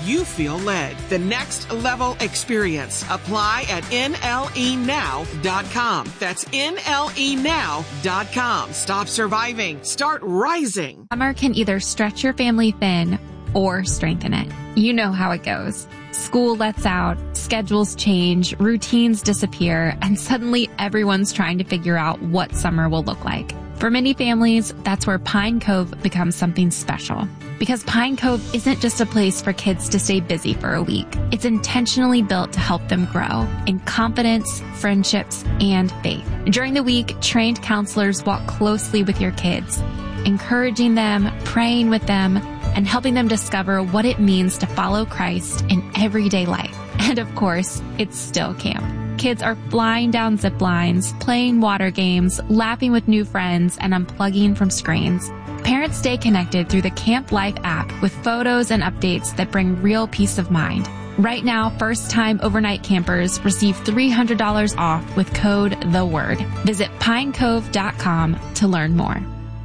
you feel led. The next level experience. Apply at NLEnow.com. That's NLEnow.com. Stop surviving. Start rising. Summer can either stretch your family thin or strengthen it. You know how it goes. School lets out, schedules change, routines disappear, and suddenly everyone's trying to figure out what summer will look like. For many families, that's where Pine Cove becomes something special. Because Pine Cove isn't just a place for kids to stay busy for a week. It's intentionally built to help them grow in confidence, friendships, and faith. During the week, trained counselors walk closely with your kids, encouraging them, praying with them, and helping them discover what it means to follow Christ in everyday life. And of course, it's still camp. Kids are flying down zip lines, playing water games, laughing with new friends, and unplugging from screens. Parents stay connected through the Camp Life app with photos and updates that bring real peace of mind. Right now, first-time overnight campers receive $300 off with code THEWORD. Visit pinecove.com to learn more.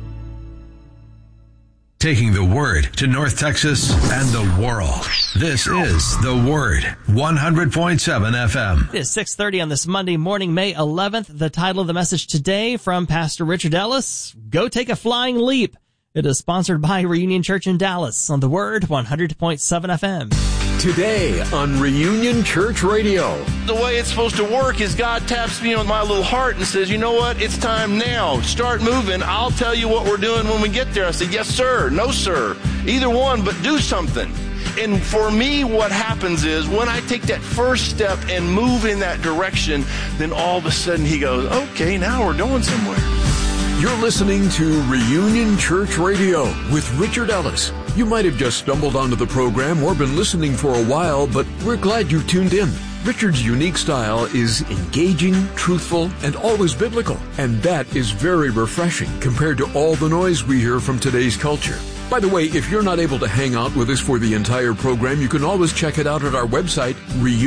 Taking the Word to North Texas and the world. This is The Word, 100.7 FM. It is 6:30 on this Monday morning, May 11th. The title of the message today from Pastor Richard Ellis, Go Take a Flying Leap. It is sponsored by Reunion Church in Dallas on The Word, 100.7 FM. Today on Reunion Church Radio. The way it's supposed to work is God taps me on my little heart and says, you know what? It's time now. Start moving. I'll tell you what we're doing when we get there. I said, yes, sir. No, sir. Either one, but do something. And for me, what happens is when I take that first step and move in that direction, then all of a sudden he goes, okay, now we're going somewhere. You're listening to Reunion Church Radio with Richard Ellis. You might have just stumbled onto the program or been listening for a while, but we're glad you tuned in. Richard's unique style is engaging, truthful, and always biblical. And that is very refreshing compared to all the noise we hear from today's culture. By the way, if you're not able to hang out with us for the entire program, you can always check it out at our website,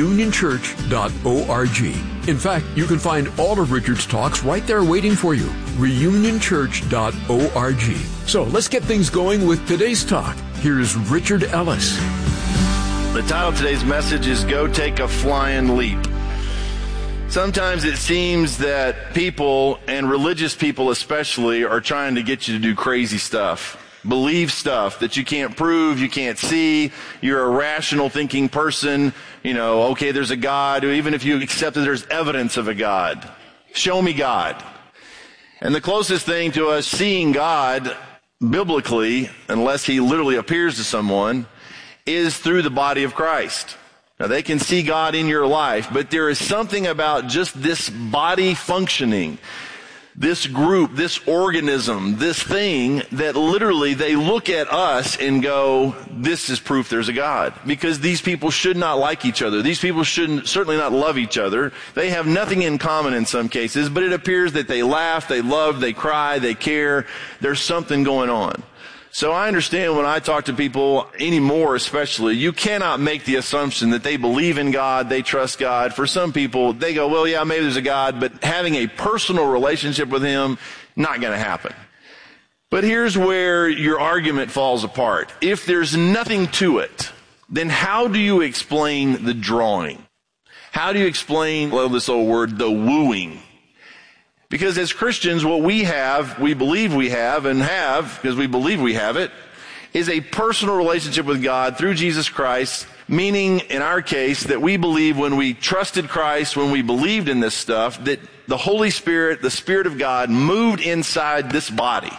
reunionchurch.org. In fact, you can find all of Richard's talks right there waiting for you, reunionchurch.org. So let's get things going with today's talk. Here's Richard Ellis. The title of today's message is Go Take a Flying Leap. Sometimes it seems that people, and religious people especially, are trying to get you to do crazy stuff. Believe stuff that you can't prove, you can't see. You're a rational thinking person. You know, okay, there's a God. Even if you accept that there's evidence of a God, show me God. And the closest thing to us seeing God biblically, unless he literally appears to someone, is through the body of Christ. Now, they can see God in your life, but there is something about just this body functioning, this group, this organism, this thing that literally they look at us and go, this is proof there's a God. Because these people should not like each other. These people shouldn't, certainly not love each other. They have nothing in common in some cases, but it appears that they laugh, they love, they cry, they care. There's something going on. So I understand when I talk to people anymore, especially, you cannot make the assumption that they believe in God, they trust God. For some people, they go, well, yeah, maybe there's a God, but having a personal relationship with him, not going to happen. But here's where your argument falls apart. If there's nothing to it, then how do you explain the drawing? How do you explain, well, this old word, the wooing? Because as Christians, what we have, we believe we have, and have, because we believe we have it, is a personal relationship with God through Jesus Christ, meaning, in our case, that we believe when we trusted Christ, when we believed in this stuff, that the Holy Spirit, the Spirit of God, moved inside this body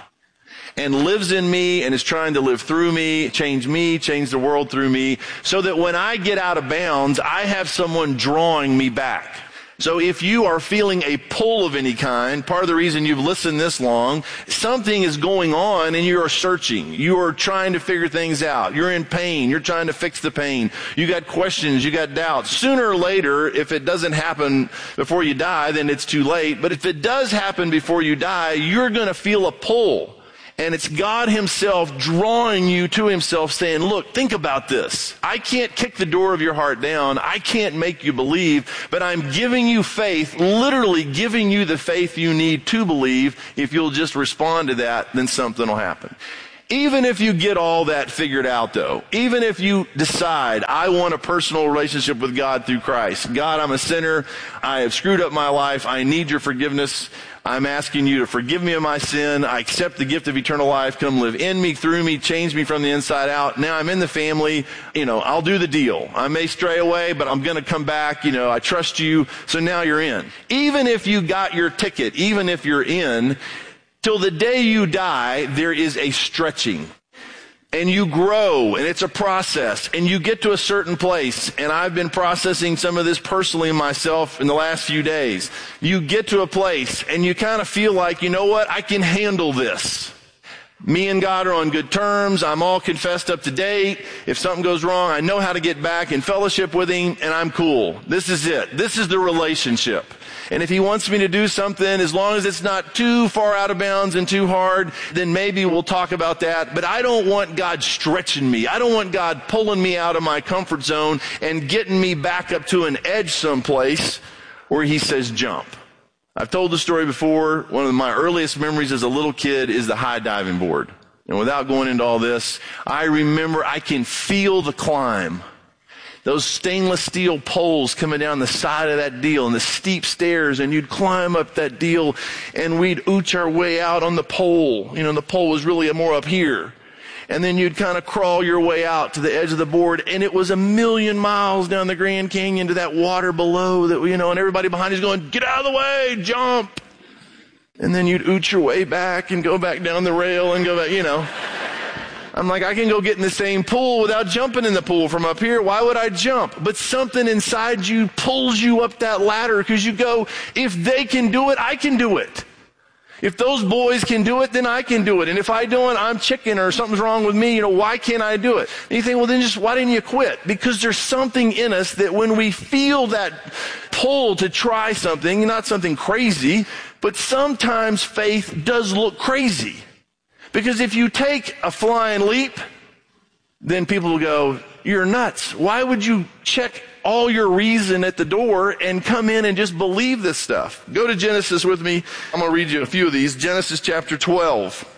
and lives in me and is trying to live through me, change the world through me, so that when I get out of bounds, I have someone drawing me back. So if you are feeling a pull of any kind, part of the reason you've listened this long, something is going on and you are searching. You are trying to figure things out. You're in pain. You're trying to fix the pain. You got questions. You got doubts. Sooner or later, if it doesn't happen before you die, then it's too late. But if it does happen before you die, you're going to feel a pull. And it's God himself drawing you to himself saying, look, think about this. I can't kick the door of your heart down. I can't make you believe, but I'm giving you faith, literally giving you the faith you need to believe. If you'll just respond to that, then something will happen. Even if you get all that figured out, though, even if you decide, I want a personal relationship with God through Christ. God, I'm a sinner. I have screwed up my life. I need your forgiveness. I'm asking you to forgive me of my sin. I accept the gift of eternal life. Come live in me, through me, change me from the inside out. Now I'm in the family. I'll do the deal. I may stray away, but I'm going to come back. I trust you. So now you're in. Even if you got your ticket, even if you're in, till the day you die, there is a stretching. And you grow, and it's a process, and you get to a certain place, and I've been processing some of this personally myself in the last few days. You get to a place, and you kind of feel like, you know what, I can handle this. Me and God are on good terms. I'm all confessed up to date. If something goes wrong, I know how to get back in fellowship with Him, and I'm cool. This is it. This is the relationship. And if He wants me to do something, as long as it's not too far out of bounds and too hard, then maybe we'll talk about that. But I don't want God stretching me. I don't want God pulling me out of my comfort zone and getting me back up to an edge someplace where He says jump. I've told the story before. One of my earliest memories as a little kid is the high diving board. And without going into all this, I remember I can feel the climb. Those stainless steel poles coming down the side of that deal and the steep stairs, and you'd climb up that deal and we'd ooch our way out on the pole. The pole was really more up here. And then you'd kind of crawl your way out to the edge of the board, and it was 1,000,000 miles down the Grand Canyon to that water below that, and everybody behind you's going, get out of the way, jump. And then you'd ooch your way back and go back down the rail and go back, I'm like, I can go get in the same pool without jumping in the pool from up here. Why would I jump? But something inside you pulls you up that ladder because you go, if they can do it, I can do it. If those boys can do it, then I can do it. And if I don't, I'm chicken or something's wrong with me. Why can't I do it? And you think, well, then why didn't you quit? Because there's something in us that when we feel that pull to try something, not something crazy, but sometimes faith does look crazy. Because if you take a flying leap, then people will go, you're nuts. Why would you check all your reason at the door and come in and just believe this stuff? Go to Genesis with me. I'm going to read you a few of these. Genesis chapter 12.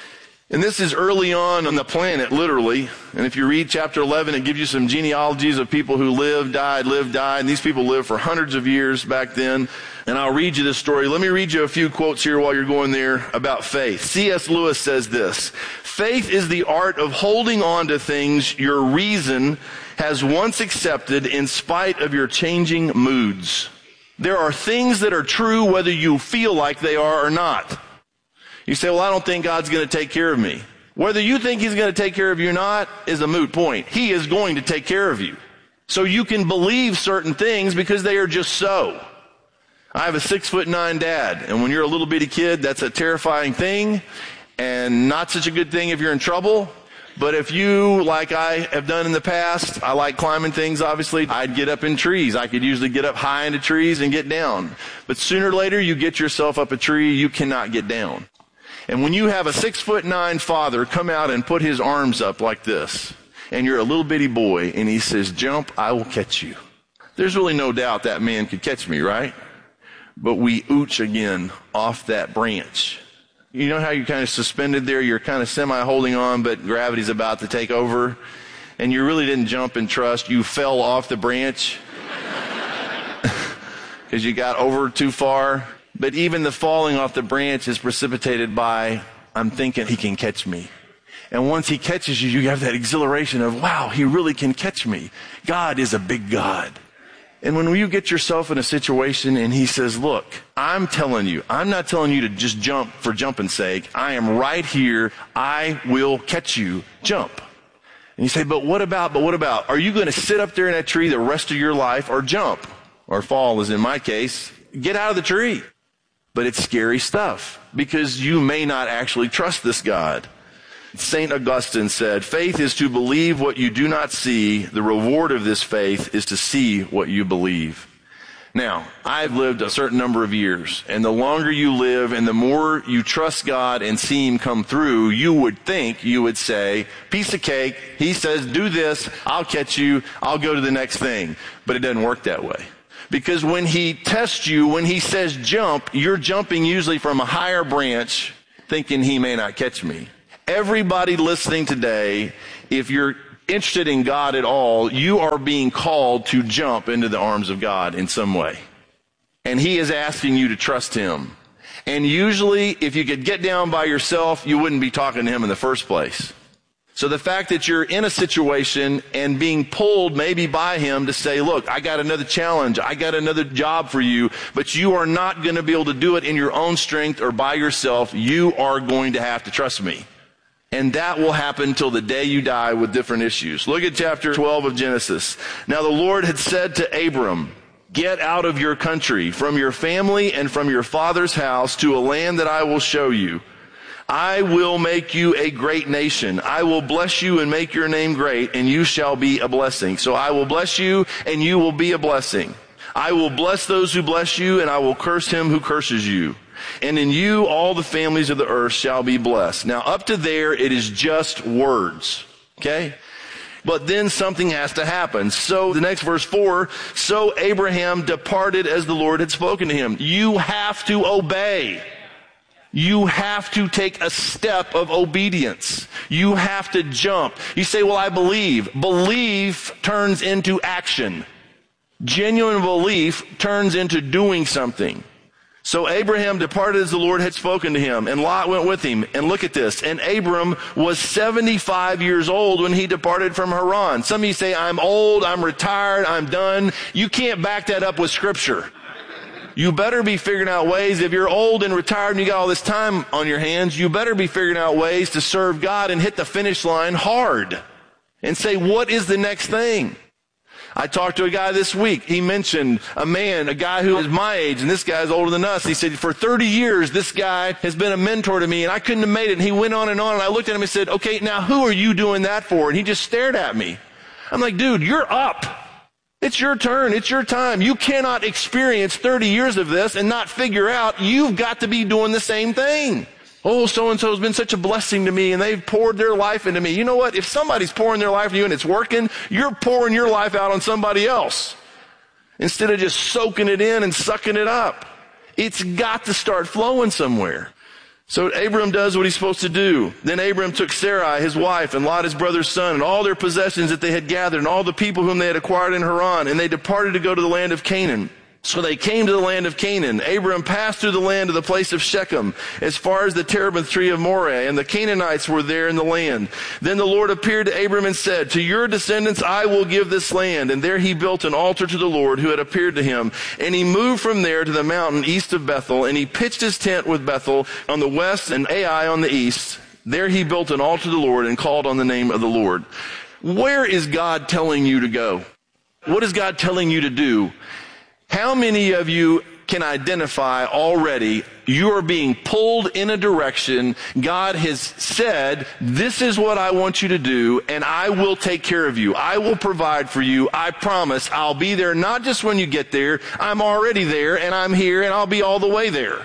And this is early on the planet, literally. And if you read chapter 11, it gives you some genealogies of people who lived, died. And these people lived for hundreds of years back then. And I'll read you this story. Let me read you a few quotes here while you're going there about faith. C.S. Lewis says this: faith is the art of holding on to things your reason has once accepted in spite of your changing moods. There are things that are true whether you feel like they are or not. You say, well, I don't think God's going to take care of me. Whether you think He's going to take care of you or not is a moot point. He is going to take care of you. So you can believe certain things because they are just so. I have a 6'9" dad, and when you're a little bitty kid, that's a terrifying thing and not such a good thing if you're in trouble. But if you, like I have done in the past, I like climbing things, obviously. I'd get up in trees. I could usually get up high into trees and get down. But sooner or later, you get yourself up a tree, you cannot get down. And when you have a 6'9" father come out and put his arms up like this, and you're a little bitty boy, and he says, jump, I will catch you. There's really no doubt that man could catch me, right? But we ooch again off that branch. You know how you're kind of suspended there? You're kind of semi-holding on, but gravity's about to take over. And you really didn't jump and trust. You fell off the branch because you got over too far. But even the falling off the branch is precipitated by, I'm thinking He can catch me. And once He catches you, you have that exhilaration of, wow, He really can catch me. God is a big God. And when you get yourself in a situation and He says, look, I'm telling you, I'm not telling you to just jump for jumping's sake. I am right here. I will catch you. Jump. And you say, but what about? Are you going to sit up there in that tree the rest of your life or jump? Or fall, as in my case. Get out of the tree. But it's scary stuff because you may not actually trust this God. St. Augustine said, faith is to believe what you do not see. The reward of this faith is to see what you believe. Now, I've lived a certain number of years, and the longer you live and the more you trust God and see Him come through, you would say, piece of cake, He says, do this, I'll catch you, I'll go to the next thing. But it doesn't work that way. Because when He tests you, when He says jump, you're jumping usually from a higher branch, thinking He may not catch me. Everybody listening today, if you're interested in God at all, you are being called to jump into the arms of God in some way. And He is asking you to trust Him. And usually, if you could get down by yourself, you wouldn't be talking to Him in the first place. So the fact that you're in a situation and being pulled maybe by Him to say, look, I got another challenge, I got another job for you, but you are not going to be able to do it in your own strength or by yourself. You are going to have to trust me. And that will happen till the day you die with different issues. Look at chapter 12 of Genesis. Now the Lord had said to Abram, get out of your country, from your family and from your father's house to a land that I will show you. I will make you a great nation. I will bless you and make your name great, and you shall be a blessing. So I will bless you, and you will be a blessing. I will bless those who bless you, and I will curse him who curses you. And in you all the families of the earth shall be blessed. Now up to there, it is just words. Okay? But then something has to happen. So the next verse 4, so Abraham departed as the Lord had spoken to him. You have to obey. You have to take a step of obedience. You have to jump. You say, well, I believe. Belief turns into action. Genuine belief turns into doing something. So Abraham departed as the Lord had spoken to him, and Lot went with him. And look at this. And Abram was 75 years old when he departed from Haran. Some of you say, I'm old, I'm retired, I'm done. You can't back that up with Scripture. You better be figuring out ways, if you're old and retired and you got all this time on your hands, you better be figuring out ways to serve God and hit the finish line hard. And say, what is the next thing? I talked to a guy this week. He mentioned a guy who is my age, and this guy's older than us. He said, for 30 years, this guy has been a mentor to me, and I couldn't have made it. And he went on, and I looked at him and said, okay, now who are you doing that for? And he just stared at me. I'm like, dude, you're up. It's your turn. It's your time. You cannot experience 30 years of this and not figure out you've got to be doing the same thing. Oh, so-and-so has been such a blessing to me, and they've poured their life into me. You know what? If somebody's pouring their life into you and it's working, you're pouring your life out on somebody else instead of just soaking it in and sucking it up. It's got to start flowing somewhere. So Abram does what he's supposed to do. Then Abram took Sarai, his wife, and Lot, his brother's son, and all their possessions that they had gathered, and all the people whom they had acquired in Haran, and they departed to go to the land of Canaan. So they came to the land of Canaan. Abram passed through the land to the place of Shechem, as far as the terebinth tree of Moreh, and the Canaanites were there in the land. Then the Lord appeared to Abram and said, to your descendants I will give this land. And there he built an altar to the Lord who had appeared to him. And he moved from there to the mountain east of Bethel, and he pitched his tent with Bethel on the west and Ai on the east. There he built an altar to the Lord and called on the name of the Lord. Where is God telling you to go? What is God telling you to do? How many of you can identify already you are being pulled in a direction God has said, this is what I want you to do, and I will take care of you. I will provide for you. I promise I'll be there not just when you get there. I'm already there, and I'm here, and I'll be all the way there.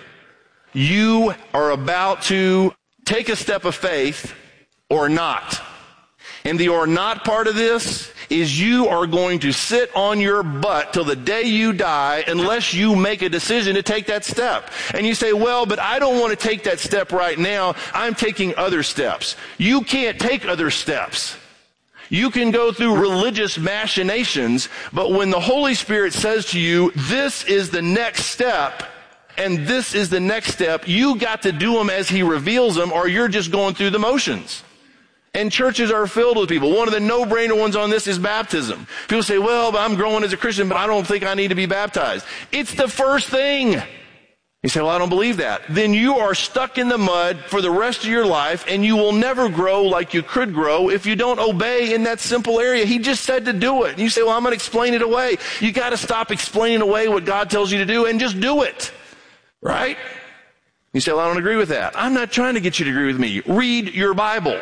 You are about to take a step of faith or not. And the or not part of this is you are going to sit on your butt till the day you die unless you make a decision to take that step. And you say, well, but I don't want to take that step right now. I'm taking other steps. You can't take other steps. You can go through religious machinations, but when the Holy Spirit says to you, this is the next step, and this is the next step, you got to do them as He reveals them, or you're just going through the motions. And churches are filled with people. One of the no-brainer ones on this is baptism. People say, well, but I'm growing as a Christian, but I don't think I need to be baptized. It's the first thing. You say, well, I don't believe that. Then you are stuck in the mud for the rest of your life, and you will never grow like you could grow if you don't obey in that simple area. He just said to do it. And you say, well, I'm going to explain it away. You got to stop explaining away what God tells you to do and just do it. Right? You say, well, I don't agree with that. I'm not trying to get you to agree with me. Read your Bible.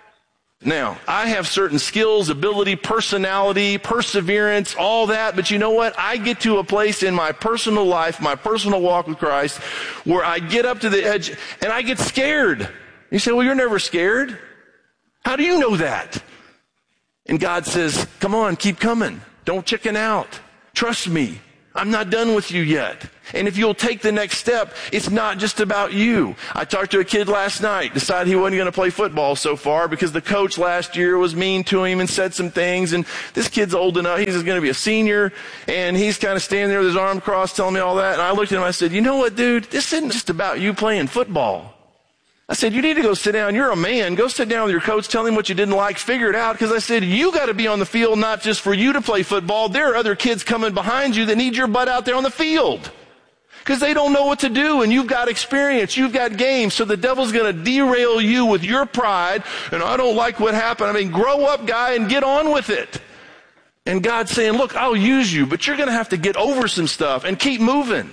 Now, I have certain skills, ability, personality, perseverance, all that, but you know what? I get to a place in my personal life, my personal walk with Christ, where I get up to the edge and I get scared. You say, well, you're never scared. How do you know that? And God says, come on, keep coming. Don't chicken out. Trust me. I'm not done with you yet. And if you'll take the next step, it's not just about you. I talked to a kid last night, decided he wasn't going to play football so far because the coach last year was mean to him and said some things. And this kid's old enough. He's going to be a senior. And he's kind of standing there with his arm crossed telling me all that. And I looked at him and I said, you know what, dude? This isn't just about you playing football. I said, you need to go sit down. You're a man. Go sit down with your coach. Tell him what you didn't like. Figure it out. Because I said, you got to be on the field, not just for you to play football. There are other kids coming behind you that need your butt out there on the field. Because they don't know what to do. And you've got experience. You've got game. So the devil's going to derail you with your pride. And I don't like what happened. I mean, grow up, guy, and get on with it. And God's saying, look, I'll use you, but you're going to have to get over some stuff and keep moving.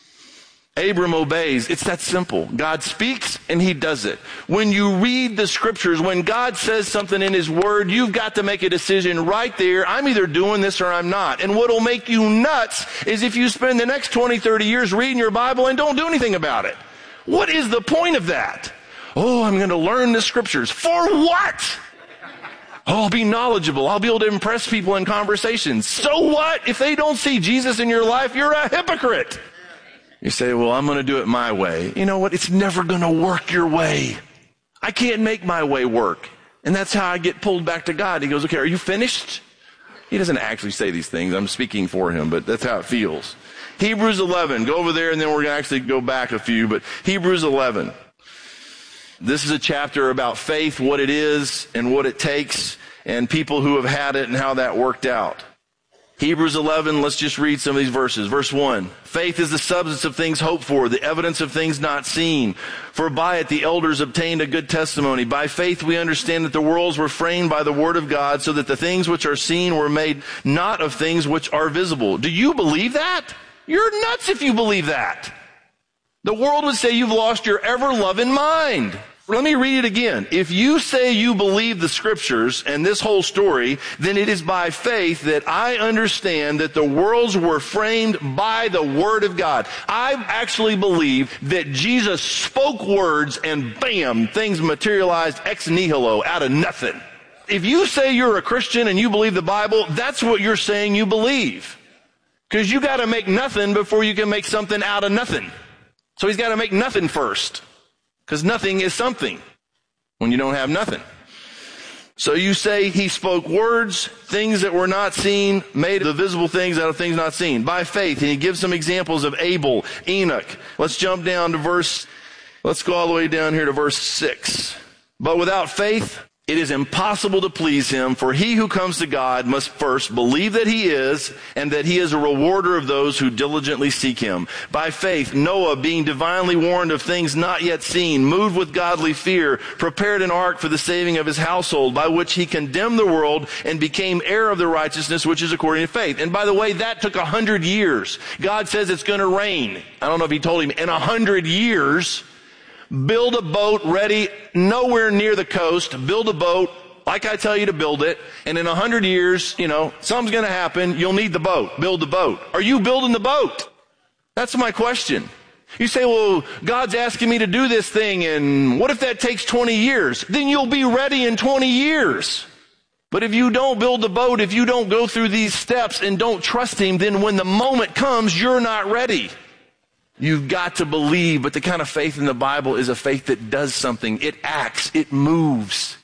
Abram obeys. It's that simple. God speaks and he does it. When you read the scriptures, when God says something in his word, you've got to make a decision right there. I'm either doing this or I'm not. And what'll make you nuts is if you spend the next 20, 30 years reading your Bible and don't do anything about it. What is the point of that? Oh, I'm going to learn the scriptures. For what? Oh, I'll be knowledgeable. I'll be able to impress people in conversations. So what? If they don't see Jesus in your life, you're a hypocrite. You say, well, I'm going to do it my way. You know what? It's never going to work your way. I can't make my way work. And that's how I get pulled back to God. He goes, okay, are you finished? He doesn't actually say these things. I'm speaking for him, but that's how it feels. Hebrews 11. Go over there and then we're going to actually go back a few. But Hebrews 11. This is a chapter about faith, what it is and what it takes, and people who have had it and how that worked out. Hebrews 11, let's just read some of these verses. Verse 1, faith is the substance of things hoped for, the evidence of things not seen. For by it the elders obtained a good testimony. By faith we understand that the worlds were framed by the word of God, so that the things which are seen were made not of things which are visible. Do you believe that? You're nuts if you believe that. The world would say you've lost your ever-loving mind. Let me read it again. If you say you believe the scriptures and this whole story, then it is by faith that I understand that the worlds were framed by the word of God. I actually believe that Jesus spoke words and bam, things materialized ex nihilo, out of nothing. If you say you're a Christian and you believe the Bible, that's what you're saying you believe. Because you got to make nothing before you can make something out of nothing. So he's got to make nothing first. Because nothing is something when you don't have nothing. So you say he spoke words, things that were not seen, made the visible things out of things not seen. By faith, and he gives some examples of Abel, Enoch. Let's jump down to let's go all the way down here to verse 6. But without faith, it is impossible to please him, for he who comes to God must first believe that he is, and that he is a rewarder of those who diligently seek him. By faith, Noah, being divinely warned of things not yet seen, moved with godly fear, prepared an ark for the saving of his household, by which he condemned the world and became heir of the righteousness which is according to faith. And by the way, that took 100 years. God says it's going to rain. I don't know if he told him in 100 years. Build a boat ready, nowhere near the coast. Build a boat like I tell you to build it. And in 100 years, something's going to happen. You'll need the boat. Build the boat. Are you building the boat? That's my question. You say, well, God's asking me to do this thing, and what if that takes 20 years? Then you'll be ready in 20 years. But if you don't build the boat, if you don't go through these steps and don't trust him, then when the moment comes, you're not ready. You've got to believe, but the kind of faith in the Bible is a faith that does something. It acts. It moves.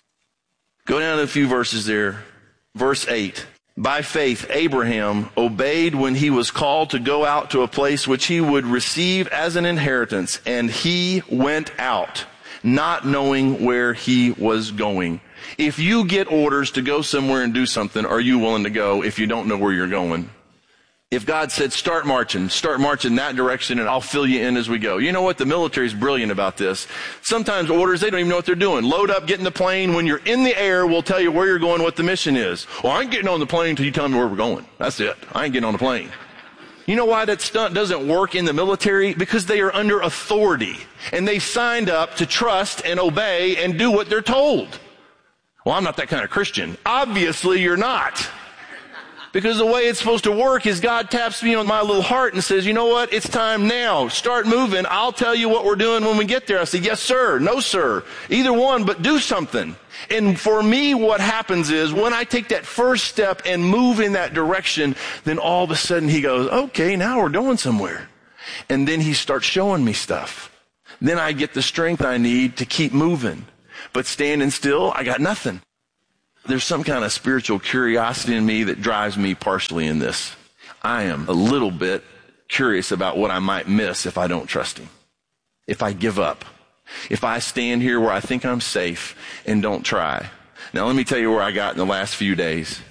Go down to a few verses there. Verse 8. By faith, Abraham obeyed when he was called to go out to a place which he would receive as an inheritance, and he went out, not knowing where he was going. If you get orders to go somewhere and do something, are you willing to go if you don't know where you're going? If God said, start marching that direction and I'll fill you in as we go. You know what? The military's brilliant about this. Sometimes orders, they don't even know what they're doing. Load up, get in the plane. When you're in the air, we'll tell you where you're going, what the mission is. Well, I ain't getting on the plane until you tell me where we're going. That's it. I ain't getting on the plane. You know why that stunt doesn't work in the military? Because they are under authority. And they signed up to trust and obey and do what they're told. Well, I'm not that kind of Christian. Obviously, you're not. Because the way it's supposed to work is God taps me on my little heart and says, you know what? It's time now. Start moving. I'll tell you what we're doing when we get there. I say, yes, sir. No, sir. Either one, but do something. And for me, what happens is when I take that first step and move in that direction, then all of a sudden he goes, okay, now we're going somewhere. And then he starts showing me stuff. Then I get the strength I need to keep moving. But standing still, I got nothing. There's some kind of spiritual curiosity in me that drives me partially in this. I am a little bit curious about what I might miss if I don't trust him. If I give up. If I stand here where I think I'm safe and don't try. Now let me tell you where I got in the last few days.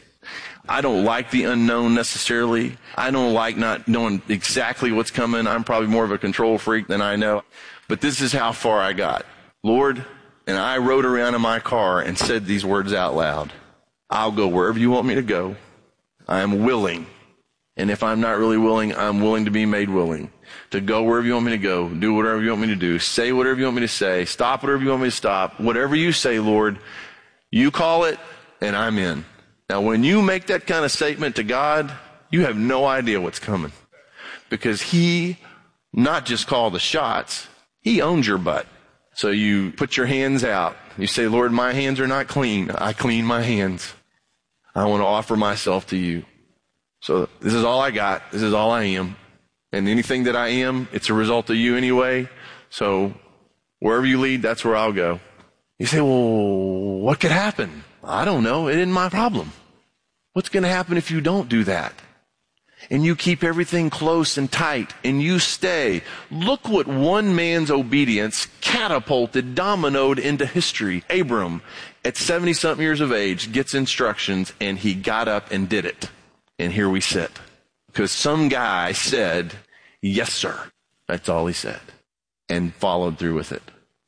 I don't like the unknown necessarily. I don't like not knowing exactly what's coming. I'm probably more of a control freak than I know. But this is how far I got. Lord, and I rode around in my car and said these words out loud. I'll go wherever you want me to go. I am willing. And if I'm not really willing, I'm willing to be made willing. To go wherever you want me to go. Do whatever you want me to do. Say whatever you want me to say. Stop whatever you want me to stop. Whatever you say, Lord, you call it and I'm in. Now when you make that kind of statement to God, you have no idea what's coming. Because he not just called the shots, he owns your butt. So you put your hands out. You say, Lord, my hands are not clean. I clean my hands. I want to offer myself to you. So this is all I got. This is all I am. And anything that I am, it's a result of you anyway. So wherever you lead, that's where I'll go. You say, well, what could happen? I don't know. It isn't my problem. What's going to happen if you don't do that? And you keep everything close and tight, and you stay. Look what one man's obedience catapulted, dominoed into history. Abram, at 70-something years of age, gets instructions, and he got up and did it. And here we sit. Because some guy said, yes, sir. That's all he said. And followed through with it.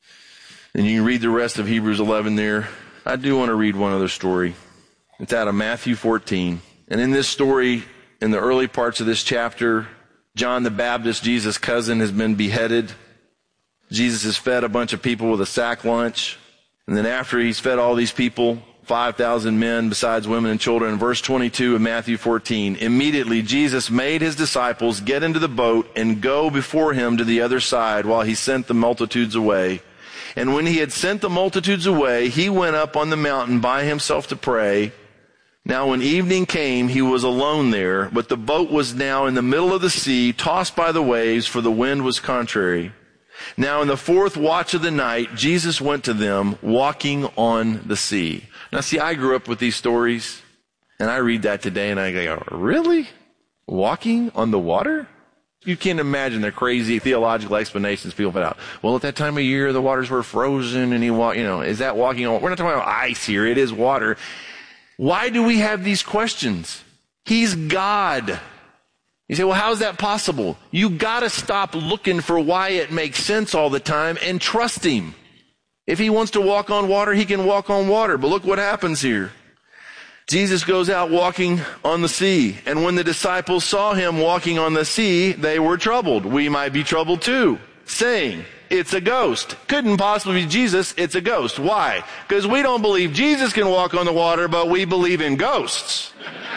And you can read the rest of Hebrews 11 there. I do want to read one other story. It's out of Matthew 14. And in this story, in the early parts of this chapter, John the Baptist, Jesus' cousin, has been beheaded. Jesus has fed a bunch of people with a sack lunch. And then after he's fed all these people, 5,000 men besides women and children, in verse 22 of Matthew 14, immediately Jesus made his disciples get into the boat and go before him to the other side while he sent the multitudes away. And when he had sent the multitudes away, he went up on the mountain by himself to pray. Now when evening came, he was alone there, but the boat was now in the middle of the sea, tossed by the waves, for the wind was contrary. Now in the fourth watch of the night, Jesus went to them, walking on the sea. Now see, I grew up with these stories, and I read that today, and I go, really? Walking on the water? You can't imagine the crazy theological explanations people put out. Well, at that time of year, the waters were frozen, and he walked, is that walking on? We're not talking about ice here. It is water. Why do we have these questions? He's God. You say, well, how is that possible? You gotta stop looking for why it makes sense all the time and trust him. If he wants to walk on water, he can walk on water. But look what happens here. Jesus goes out walking on the sea. And when the disciples saw him walking on the sea, they were troubled. We might be troubled too, saying, it's a ghost. Couldn't possibly be Jesus. It's a ghost. Why? Because we don't believe Jesus can walk on the water, but we believe in ghosts.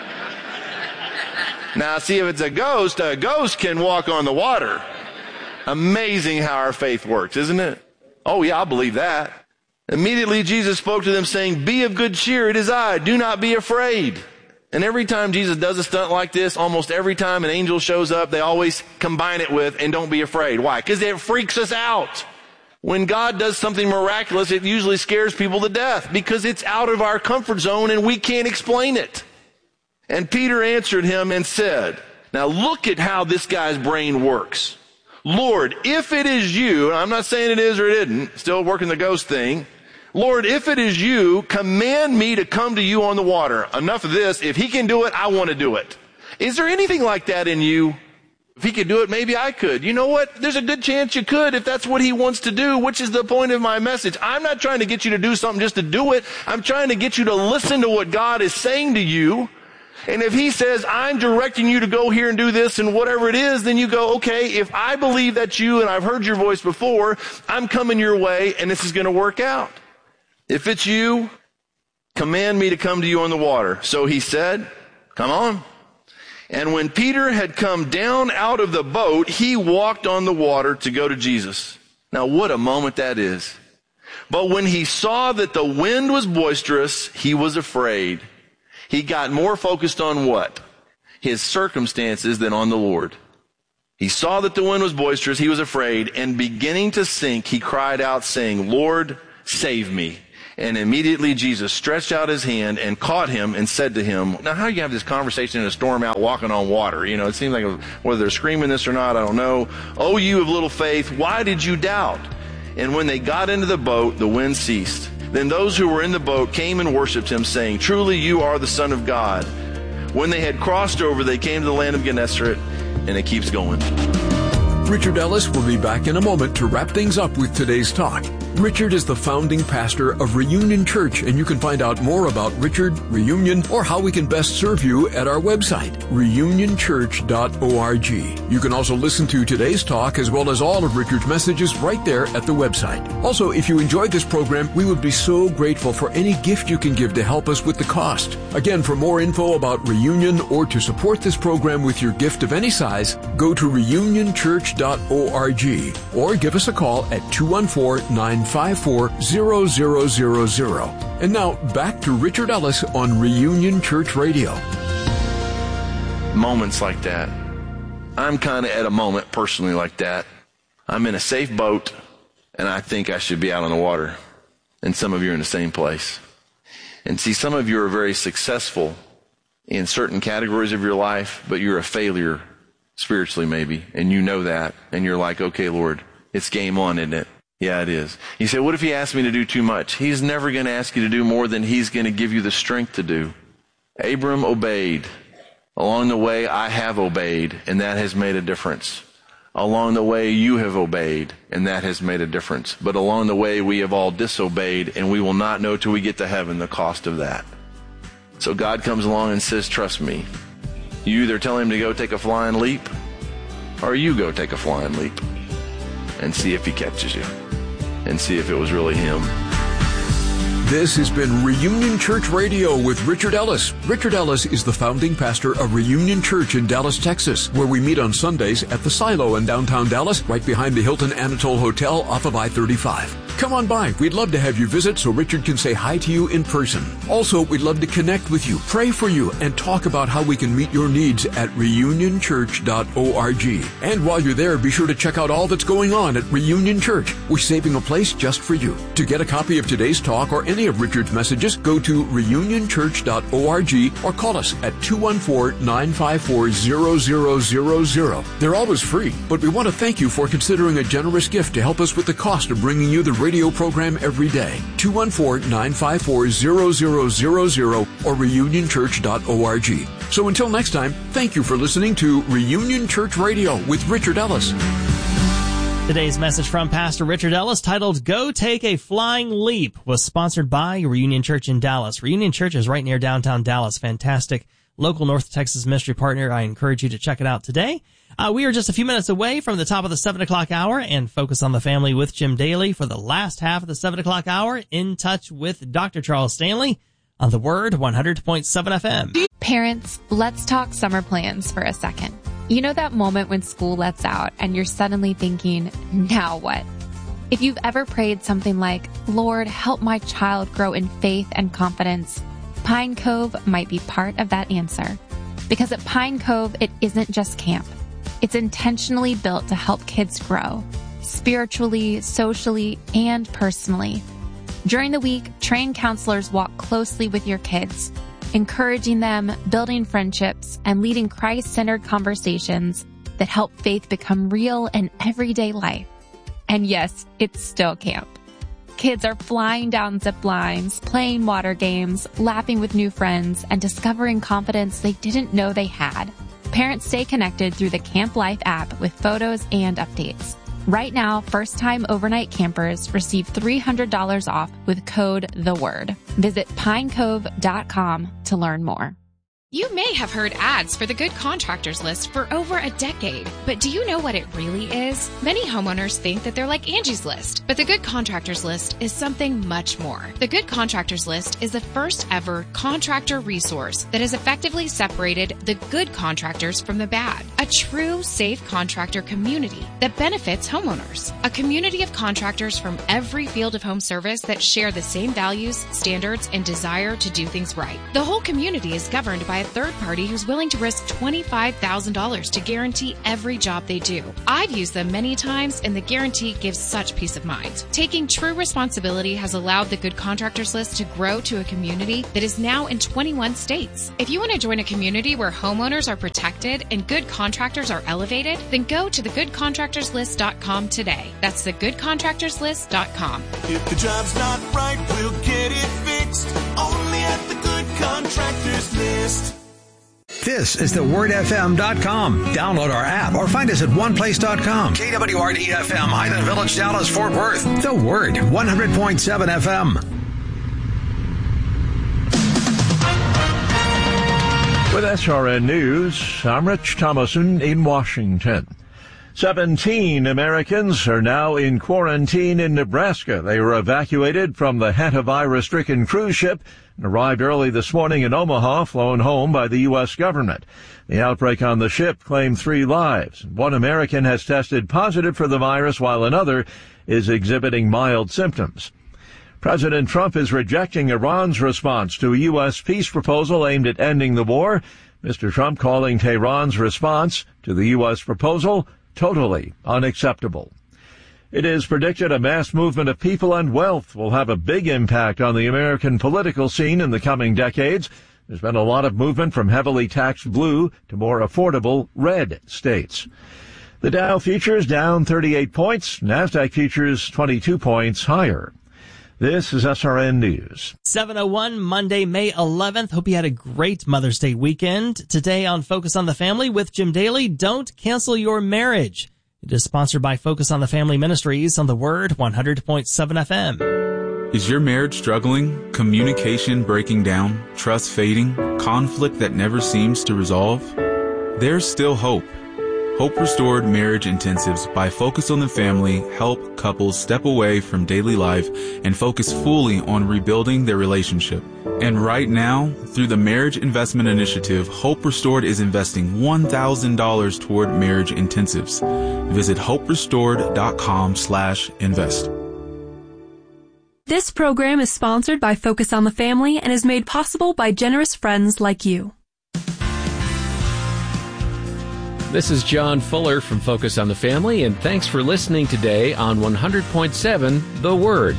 Now, see, if it's a ghost can walk on the water. Amazing how our faith works, isn't it? Oh, yeah, I believe that. Immediately, Jesus spoke to them saying, be of good cheer. It is I. Do not be afraid. And every time Jesus does a stunt like this, almost every time an angel shows up, they always combine it with, and don't be afraid. Why? Because it freaks us out. When God does something miraculous, it usually scares people to death because it's out of our comfort zone and we can't explain it. And Peter answered him and said, now look at how this guy's brain works. Lord, if it is you, and I'm not saying it is or it isn't, still working the ghost thing. Lord, if it is you, command me to come to you on the water. Enough of this. If he can do it, I want to do it. Is there anything like that in you? If he could do it, maybe I could. You know what? There's a good chance you could if that's what he wants to do, which is the point of my message. I'm not trying to get you to do something just to do it. I'm trying to get you to listen to what God is saying to you. And if he says, I'm directing you to go here and do this and whatever it is, then you go, okay, if I believe that's you and I've heard your voice before, I'm coming your way and this is going to work out. If it's you, command me to come to you on the water. So he said, Come on. And when Peter had come down out of the boat, he walked on the water to go to Jesus. Now, what a moment that is. But when he saw that the wind was boisterous, he was afraid. He got more focused on what? His circumstances than on the Lord. He saw that the wind was boisterous, he was afraid, and beginning to sink, he cried out, saying, Lord, save me. And immediately Jesus stretched out his hand and caught him and said to him, now how do you have this conversation in a storm out walking on water? You know, it seems like whether they're screaming this or not, I don't know. Oh, you of little faith, why did you doubt? And when they got into the boat, the wind ceased. Then those who were in the boat came and worshipped him, saying, truly you are the Son of God. When they had crossed over, they came to the land of Gennesaret, and it keeps going. Richard Ellis will be back in a moment to wrap things up with today's talk. Richard is the founding pastor of Reunion Church, and you can find out more about Richard, Reunion, or how we can best serve you at our website, reunionchurch.org. You can also listen to today's talk as well as all of Richard's messages right there at the website. Also, if you enjoyed this program, we would be so grateful for any gift you can give to help us with the cost. Again, for more info about Reunion or to support this program with your gift of any size, go to reunionchurch.org or give us a call at 214-954-0000. And now, back to Richard Ellis on Reunion Church Radio. Moments like that. I'm kind of at a moment personally like that. I'm in a safe boat, and I think I should be out on the water. And some of you are in the same place. And see, some of you are very successful in certain categories of your life, but you're a failure spiritually maybe, and you know that, and you're like, okay, Lord, it's game on, isn't it? Yeah, it is. You say, what if he asked me to do too much? He's never going to ask you to do more than he's going to give you the strength to do. Abram obeyed. Along the way, I have obeyed, and that has made a difference. Along the way, you have obeyed, and that has made a difference. But along the way, we have all disobeyed, and we will not know till we get to heaven the cost of that. So God comes along and says, trust me. You either tell him to go take a flying leap, or you go take a flying leap and see if he catches you and see if it was really him. This has been Reunion Church Radio with Richard Ellis. Richard Ellis is the founding pastor of Reunion Church in Dallas, Texas, where we meet on Sundays at the Silo in downtown Dallas, right behind the Hilton Anatole Hotel off of I-35. Come on by. We'd love to have you visit so Richard can say hi to you in person. Also, we'd love to connect with you, pray for you, and talk about how we can meet your needs at reunionchurch.org. And while you're there, be sure to check out all that's going on at Reunion Church. We're saving a place just for you. To get a copy of today's talk or any of Richard's messages, go to reunionchurch.org or call us at 214-954-0000. They're always free, but we want to thank you for considering a generous gift to help us with the cost of bringing you the radio program every day. 214-954-0000 or reunionchurch.org. So until next time, thank you for listening to Reunion Church Radio with Richard Ellis. Today's message from Pastor Richard Ellis, titled Go Take a Flying Leap, was sponsored by Reunion Church in Dallas. Reunion Church is right near downtown Dallas. Fantastic local North Texas ministry partner. I encourage you to check it out today. We are just a few minutes away from the top of the 7 o'clock hour and Focus on the Family with Jim Daly for the last half of the 7 o'clock hour, in touch with Dr. Charles Stanley on The Word 100.7 FM. Parents, let's talk summer plans for a second. You know that moment when school lets out and you're suddenly thinking, now what? If you've ever prayed something like, Lord, help my child grow in faith and confidence, Pine Cove might be part of that answer. Because at Pine Cove, it isn't just camp. It's intentionally built to help kids grow, spiritually, socially, and personally. During the week, trained counselors walk closely with your kids, encouraging them, building friendships, and leading Christ-centered conversations that help faith become real in everyday life. And yes, it's still camp. Kids are flying down zip lines, playing water games, laughing with new friends, and discovering confidence they didn't know they had. Parents stay connected through the Camp Life app with photos and updates. Right now, first-time overnight campers receive $300 off with code THEWORD. Visit pinecove.com to learn more. You may have heard ads for the Good Contractors List for over a decade, but do you know what it really is? Many homeowners think that they're like Angie's List, but the Good Contractors List is something much more. The Good Contractors List is the first ever contractor resource that has effectively separated the good contractors from the bad. A true, safe contractor community that benefits homeowners. A community of contractors from every field of home service that share the same values, standards, and desire to do things right. The whole community is governed by a third party who's willing to risk $25,000 to guarantee every job they do. I've used them many times, and the guarantee gives such peace of mind. Taking true responsibility has allowed the Good Contractors List to grow to a community that is now in 21 states. If you want to join a community where homeowners are protected and good contractors are elevated, then go to thegoodcontractorslist.com today. That's thegoodcontractorslist.com. If the job's not right, we'll get it fixed. Only at the Good Contractors List. This is thewordfm.com. Download our app or find us at oneplace.com. KWRD-FM, Highland Village, Dallas, Fort Worth. The Word, 100.7 FM. With SRN News, I'm Rich Thomason in Washington. 17 Americans are now in quarantine in Nebraska. They were evacuated from the hantavirus-stricken cruise ship and arrived early this morning in Omaha, flown home by the U.S. government. The outbreak on the ship claimed 3 lives. One American has tested positive for the virus, while another is exhibiting mild symptoms. President Trump is rejecting Iran's response to a U.S. peace proposal aimed at ending the war. Mr. Trump calling Tehran's response to the U.S. proposal totally unacceptable. It is predicted a mass movement of people and wealth will have a big impact on the American political scene in the coming decades. There's been a lot of movement from heavily taxed blue to more affordable red states. The Dow futures down 38 points. NASDAQ futures 22 points higher. This is SRN News. 7:01, Monday, May 11th. Hope you had a great Mother's Day weekend. Today on Focus on the Family with Jim Daly, don't cancel your marriage. It is sponsored by Focus on the Family Ministries on the Word 100.7 FM. Is your marriage struggling? Communication breaking down? Trust fading? Conflict that never seems to resolve? There's still hope. Hope Restored Marriage Intensives by Focus on the Family help couples step away from daily life and focus fully on rebuilding their relationship. And right now, through the Marriage Investment Initiative, Hope Restored is investing $1,000 toward marriage intensives. Visit hoperestored.com/invest. This program is sponsored by Focus on the Family and is made possible by generous friends like you. This is John Fuller from Focus on the Family, and thanks for listening today on 100.7 The Word.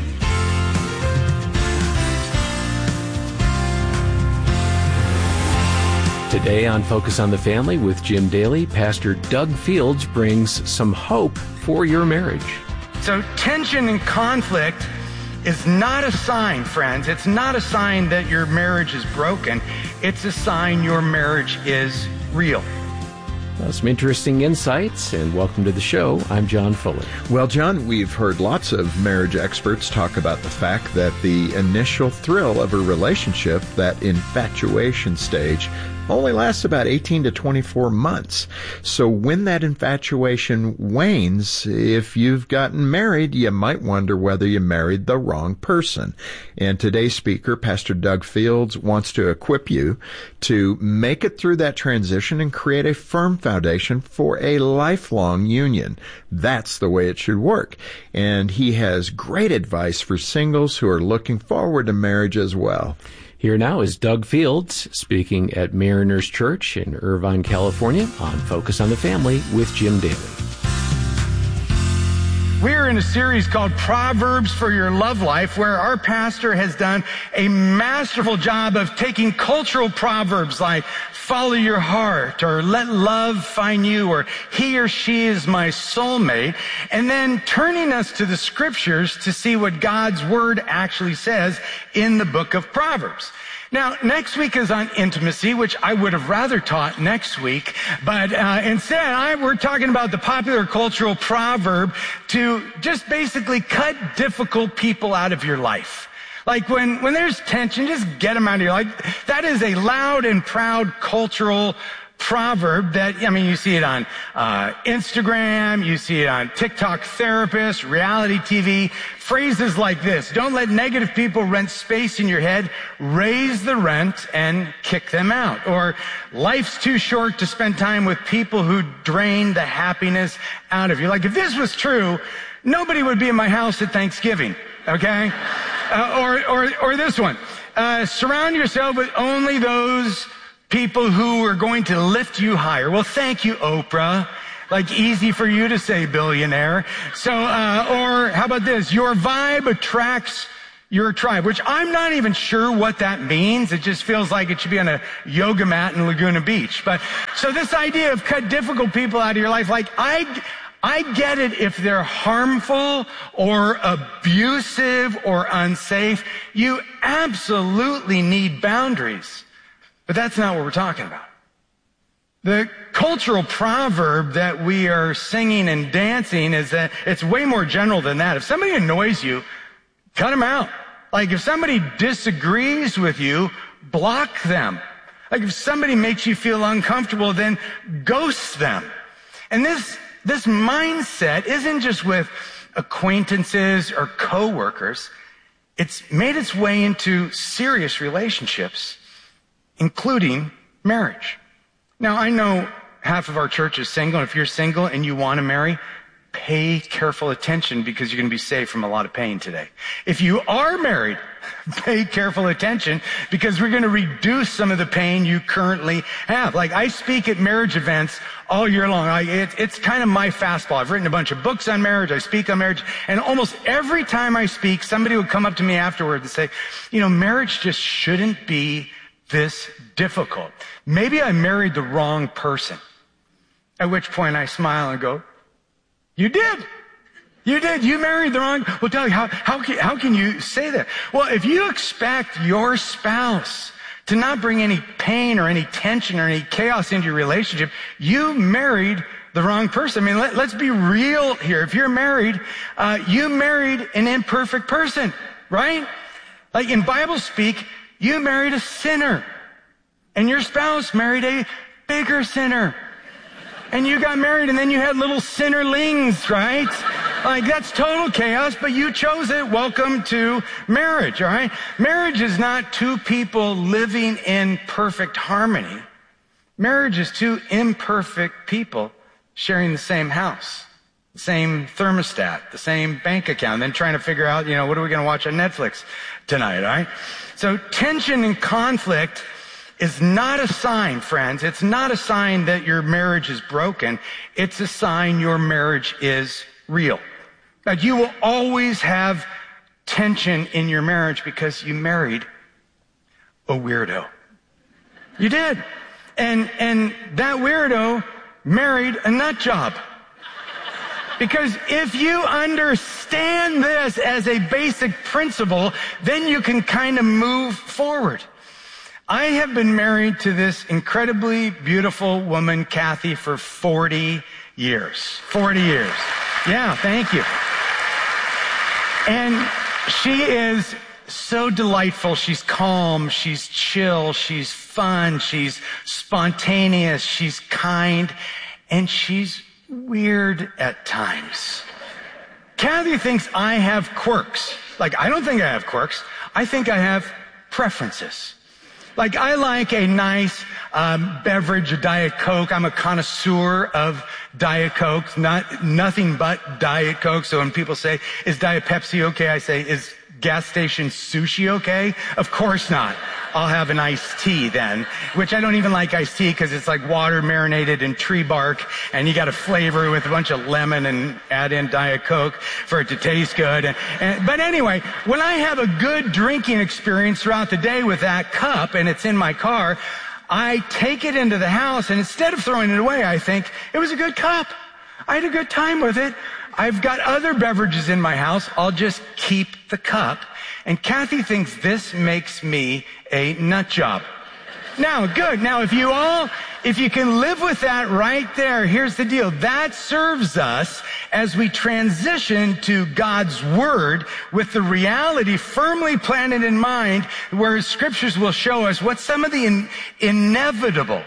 Today on Focus on the Family with Jim Daly, Pastor Doug Fields brings some hope for your marriage. So tension and conflict is not a sign, friends. It's not a sign that your marriage is broken. It's a sign your marriage is real. Well, some interesting insights, and welcome to the show. I'm John Fuller. Well, John, we've heard lots of marriage experts talk about the fact that the initial thrill of a relationship, that infatuation stage, only lasts about 18 to 24 months. So when that infatuation wanes, if you've gotten married, you might wonder whether you married the wrong person. And today's speaker, Pastor Doug Fields, wants to equip you to make it through that transition and create a firm foundation for a lifelong union. That's the way it should work. And he has great advice for singles who are looking forward to marriage as well. Here now is Doug Fields speaking at Mariners Church in Irvine, California on Focus on the Family with Jim Daly. We're in a series called Proverbs for Your Love Life, where our pastor has done a masterful job of taking cultural proverbs like follow your heart, or let love find you, or he or she is my soulmate, and then turning us to the scriptures to see what God's word actually says in the book of Proverbs. Now, next week is on intimacy, which I would have rather taught next week, but instead we're talking about the popular cultural proverb to just basically cut difficult people out of your life. Like when there's tension, just get them out of your life. That is a loud and proud cultural proverb that, you see it on Instagram, you see it on TikTok therapists, reality TV, phrases like this. Don't let negative people rent space in your head, raise the rent and kick them out. Or life's too short to spend time with people who drain the happiness out of you. Like if this was true, nobody would be in my house at Thanksgiving, okay? Or this one. Surround yourself with only those people who are going to lift you higher. Well, thank you, Oprah. Like easy for you to say, billionaire. So, or how about this? Your vibe attracts your tribe, which I'm not even sure what that means. It just feels like it should be on a yoga mat in Laguna Beach. But so this idea of cut difficult people out of your life, like I get it if they're harmful or abusive or unsafe. You absolutely need boundaries. But that's not what we're talking about. The cultural proverb that we are singing and dancing is that it's way more general than that. If somebody annoys you, cut them out. Like if somebody disagrees with you, block them. Like if somebody makes you feel uncomfortable, then ghost them. And this mindset isn't just with acquaintances or coworkers. It's made its way into serious relationships, including marriage. Now, I know half of our church is single, and if you're single and you want to marry, pay careful attention because you're going to be saved from a lot of pain today. If you are married, pay careful attention because we're going to reduce some of the pain you currently have. Like I speak at marriage events all year long. It's kind of my fastball. I've written a bunch of books on marriage. I speak on marriage. And almost every time I speak, somebody would come up to me afterward and say, marriage just shouldn't be this difficult. Maybe I married the wrong person. At which point I smile and go, you did. You did. You married the wrong. Well, Doug, how can you say that? Well, if you expect your spouse to not bring any pain or any tension or any chaos into your relationship, you married the wrong person. Let's be real here. If you're married, you married an imperfect person, right? Like in Bible speak, you married a sinner, and your spouse married a bigger sinner. And you got married, and then you had little sinnerlings, right? Like, that's total chaos, but you chose it. Welcome to marriage, all right? Marriage is not two people living in perfect harmony. Marriage is two imperfect people sharing the same house, the same thermostat, the same bank account, then trying to figure out, what are we going to watch on Netflix tonight, all right? So tension and conflict is not a sign, friends. It's not a sign that your marriage is broken. It's a sign your marriage is real. Like you will always have tension in your marriage because you married a weirdo. You did. And that weirdo married a nut job. Because if you understand this as a basic principle, then you can kind of move forward. I have been married to this incredibly beautiful woman, Kathy, for 40 years. 40 years. Yeah, thank you. And she is so delightful. She's calm. She's chill. She's fun. She's spontaneous. She's kind. And she's weird at times. Kathy thinks I have quirks. Like, I don't think I have quirks. I think I have preferences. Like, I like a nice beverage, a Diet Coke. I'm a connoisseur of Diet Cokes, nothing but Diet Coke. So when people say, is Diet Pepsi okay? I say, is gas station sushi okay? Of course not. I'll have an iced tea then, which I don't even like iced tea because it's like water marinated in tree bark and you got to flavor it with a bunch of lemon and add in Diet Coke for it to taste good. But anyway, when I have a good drinking experience throughout the day with that cup and it's in my car, I take it into the house and instead of throwing it away, I think it was a good cup. I had a good time with it. I've got other beverages in my house. I'll just keep the cup. And Kathy thinks this makes me a nut job. Now, good. Now, if you can live with that right there, here's the deal. That serves us as we transition to God's Word with the reality firmly planted in mind, where Scriptures will show us what some of the inevitable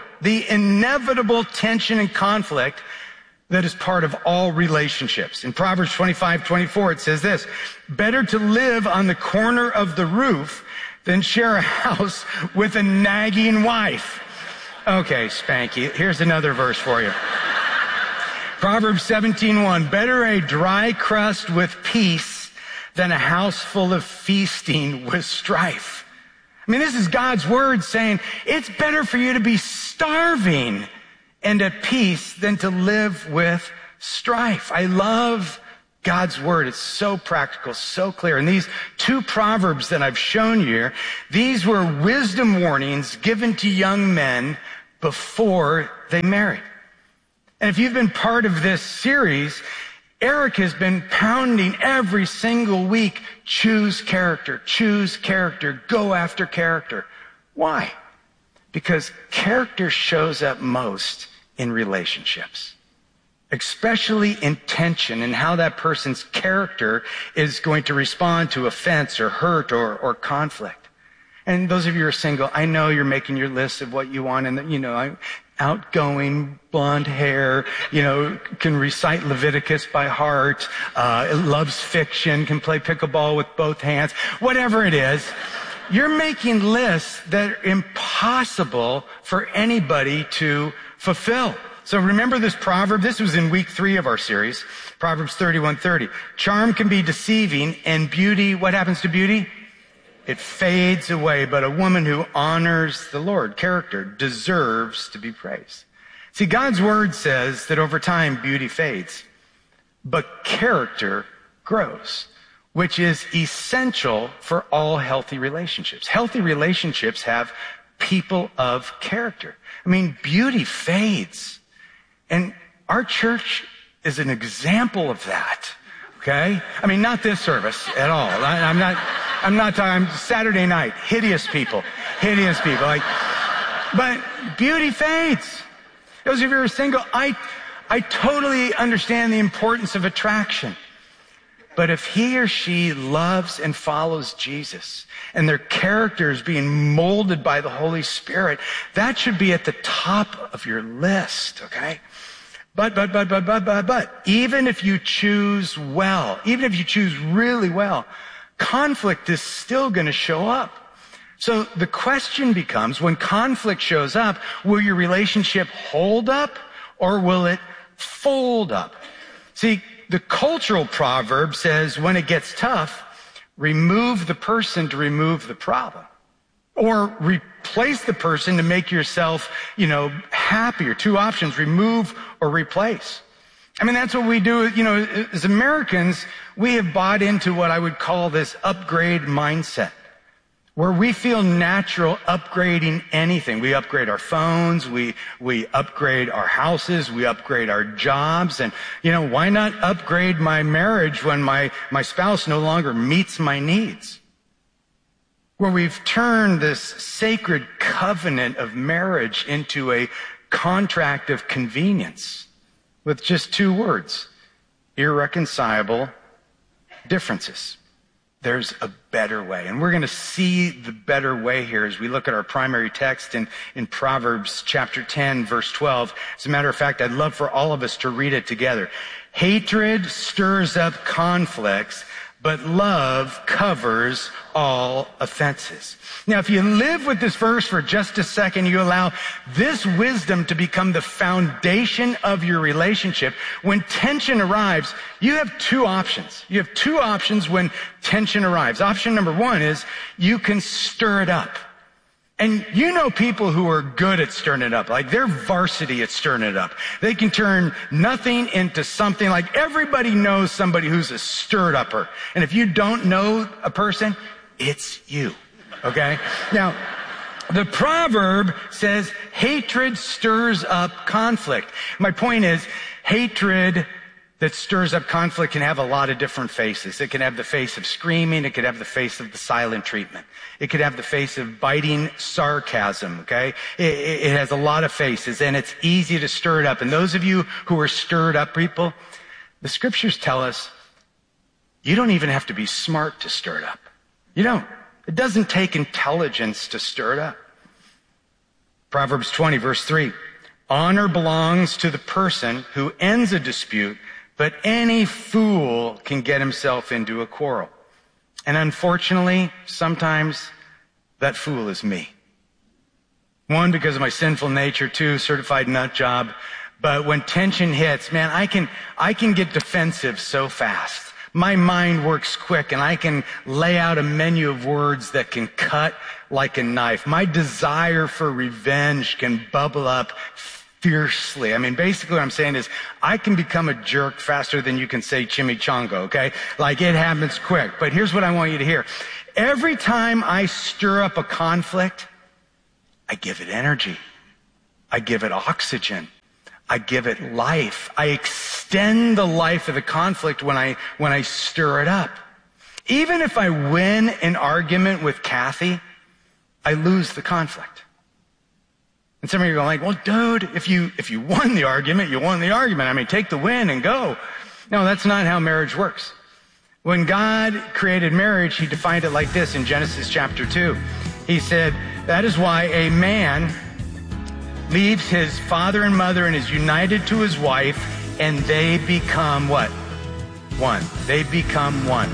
tension and conflict that is part of all relationships. In Proverbs 25:24, it says this: better to live on the corner of the roof than share a house with a nagging wife. Okay, Spanky, here's another verse for you. Proverbs 17:1, better a dry crust with peace than a house full of feasting with strife. I mean, this is God's word saying it's better for you to be starving and at peace than to live with strife. I love God's word. It's so practical, so clear. And these two proverbs that I've shown you here, these were wisdom warnings given to young men before they married. And if you've been part of this series, Eric has been pounding every single week, choose character, go after character. Why? Because character shows up most in relationships, especially in tension and how that person's character is going to respond to offense or hurt or conflict. And those of you who are single, I know you're making your list of what you want, and I'm outgoing, blonde hair, can recite Leviticus by heart, loves fiction, can play pickleball with both hands, whatever it is. You're making lists that are impossible for anybody to fulfill. So remember this proverb. This was in week 3 of our series, Proverbs 31:30. Charm can be deceiving, and beauty, what happens to beauty? It fades away, but a woman who honors the Lord, character, deserves to be praised. See, God's word says that over time beauty fades, but character grows, which is essential for all healthy relationships. Healthy relationships have people of character. I mean, beauty fades. And our church is an example of that, okay? I mean, not this service at all. I'm not talking, Saturday night, hideous people. But beauty fades. Those of you who are single, I totally understand the importance of attraction. But if he or she loves and follows Jesus and their character is being molded by the Holy Spirit, that should be at the top of your list, okay? But, even if you choose well, even if you choose really well, conflict is still going to show up. So the question becomes, when conflict shows up, will your relationship hold up or will it fold up? See, the cultural proverb says when it gets tough, remove the person to remove the problem. Or replace the person to make yourself, happier. 2 options, remove or replace. I mean, that's what we do, as Americans, we have bought into what I would call this upgrade mindset, where we feel natural upgrading anything. We upgrade our phones, we upgrade our houses, we upgrade our jobs, and, why not upgrade my marriage when my spouse no longer meets my needs? Where we've turned this sacred covenant of marriage into a contract of convenience with just 2 words: irreconcilable differences. There's a better way. And we're going to see the better way here as we look at our primary text in Proverbs chapter 10, verse 12. As a matter of fact, I'd love for all of us to read it together. Hatred stirs up conflicts, but love covers all offenses. Now, if you live with this verse for just a second, you allow this wisdom to become the foundation of your relationship. When tension arrives, you have 2 options. You have 2 options when tension arrives. Option number 1 is you can stir it up. And people who are good at stirring it up, like they're varsity at stirring it up. They can turn nothing into something. Like everybody knows somebody who's a stirred upper. And if you don't know a person, it's you. Okay? Now, the proverb says hatred stirs up conflict. My point is, hatred that stirs up conflict can have a lot of different faces. It can have the face of screaming. It could have the face of the silent treatment. It could have the face of biting sarcasm, okay? It has a lot of faces, and it's easy to stir it up. And those of you who are stirred up people, the scriptures tell us you don't even have to be smart to stir it up. You don't. It doesn't take intelligence to stir it up. Proverbs 20, verse 3. Honor belongs to the person who ends a dispute, but any fool can get himself into a quarrel. And unfortunately, sometimes that fool is me. One, because of my sinful nature. Two, certified nut job. But when tension hits, man, I can get defensive so fast. My mind works quick, and I can lay out a menu of words that can cut like a knife. My desire for revenge can bubble up fiercely. I mean, basically what I'm saying is I can become a jerk faster than you can say chimichanga, okay? Like, it happens quick. But here's what I want you to hear. Every time I stir up a conflict, I give it energy. I give it oxygen. I give it life. I extend the life of the conflict when I stir it up. Even if I win an argument with Kathy, I lose the conflict. And some of you are like, well, dude, if you won the argument, you won the argument. I mean, take the win and go. No, that's not how marriage works. When God created marriage, he defined it like this in Genesis chapter 2. He said, that is why a man leaves his father and mother and is united to his wife, and they become what? One. They become one.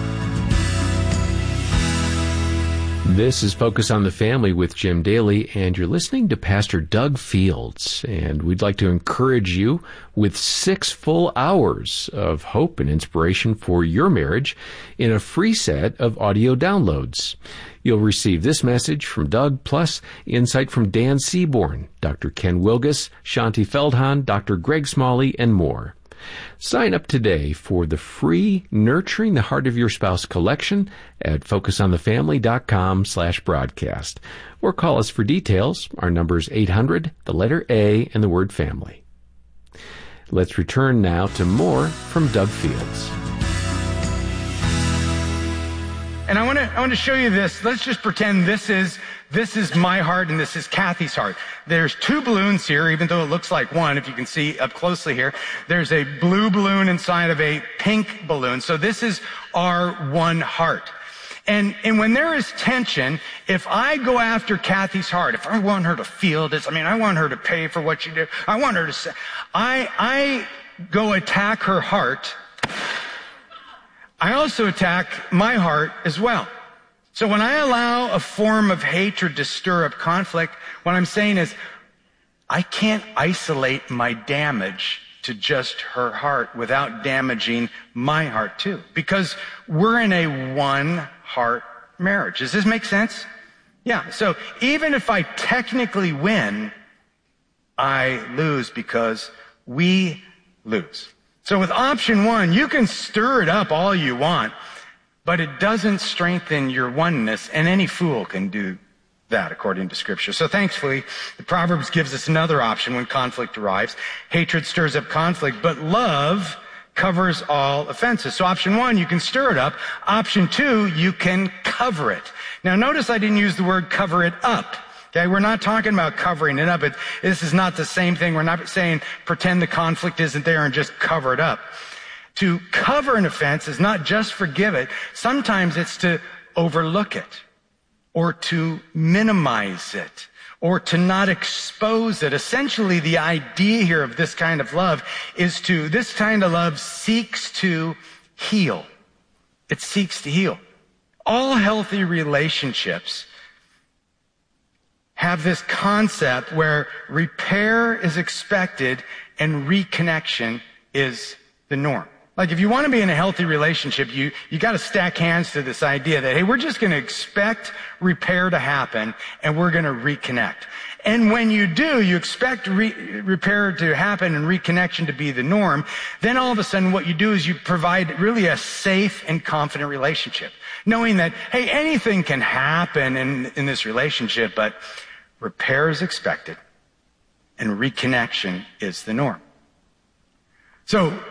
This is Focus on the Family with Jim Daly, and you're listening to Pastor Doug Fields. And we'd like to encourage you with 6 full hours of hope and inspiration for your marriage in a free set of audio downloads. You'll receive this message from Doug, plus insight from Dan Seaborn, Dr. Ken Wilgus, Shanti Feldhahn, Dr. Greg Smalley, and more. Sign up today for the free Nurturing the Heart of Your Spouse collection at focusonthefamily.com/broadcast. Or call us for details. Our number is 800, the letter A, and the word family. Let's return now to more from Doug Fields. And I want to show you this. Let's just pretend this is my heart and this is Kathy's heart. There's 2 balloons here, even though it looks like one, if you can see up closely here. There's a blue balloon inside of a pink balloon. So this is our one heart. And when there is tension, if I go after Kathy's heart, if I want her to feel this, I want her to pay for what she did. I want her to say, I go attack her heart. I also attack my heart as well. So when I allow a form of hatred to stir up conflict, what I'm saying is I can't isolate my damage to just her heart without damaging my heart too, because we're in a one-heart marriage. Does this make sense? Yeah. So even if I technically win, I lose because we lose. So with option 1, you can stir it up all you want, but it doesn't strengthen your oneness, and any fool can do that according to Scripture. So thankfully, the Proverbs gives us another option when conflict arrives. Hatred stirs up conflict, but love covers all offenses. So option 1, you can stir it up. Option 2, you can cover it. Now notice I didn't use the word cover it up. Okay, we're not talking about covering it up. This is not the same thing. We're not saying pretend the conflict isn't there and just cover it up. To cover an offense is not just forgive it. Sometimes it's to overlook it, or to minimize it, or to not expose it. Essentially, the idea here of this kind of love is this kind of love seeks to heal. It seeks to heal. All healthy relationships have this concept where repair is expected and reconnection is the norm. Like if you want to be in a healthy relationship, you got to stack hands to this idea that, hey, we're just going to expect repair to happen and we're going to reconnect. And when you do, you expect repair to happen and reconnection to be the norm. Then all of a sudden what you do is you provide really a safe and confident relationship, knowing that, hey, anything can happen in this relationship, but repair is expected and reconnection is the norm. So